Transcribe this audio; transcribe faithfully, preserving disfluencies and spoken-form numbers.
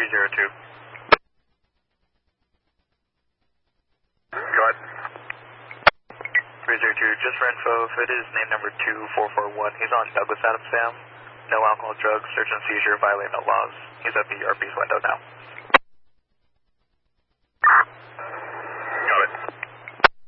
zero two. Go ahead. three zero two, just for info, if it is name number two four four one, he's on Douglas Adams Dam. No alcohol, drugs, search and seizure, violating no laws. He's at the R P's window now.